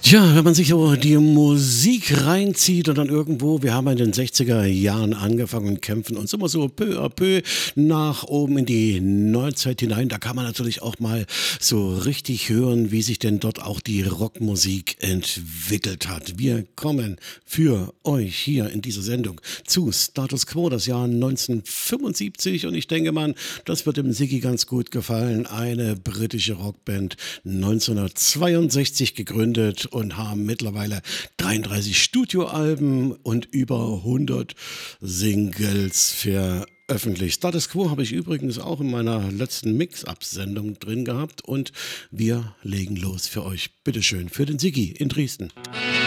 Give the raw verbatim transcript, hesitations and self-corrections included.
Ja, wenn man sich so die Musik reinzieht und dann irgendwo, wir haben in den sechziger Jahren angefangen und kämpfen uns immer so peu à peu nach oben in die Neuzeit hinein. Da kann man natürlich auch mal so richtig hören, wie sich denn dort auch die Rockmusik entwickelt hat. Wir kommen für euch hier in dieser Sendung zu Status Quo, das Jahr neunzehnhundertfünfundsiebzig, und ich denke mal, das wird dem Siggi ganz gut gefallen. Eine britische Rockband, neunzehnhundertzweiundsechzig gegründet und haben mittlerweile dreiunddreißig Studioalben und über hundert Singles veröffentlicht. Status Quo habe ich übrigens auch in meiner letzten Mix-Up-Sendung drin gehabt und wir legen los für euch. Bitteschön, für den Siggi in Dresden.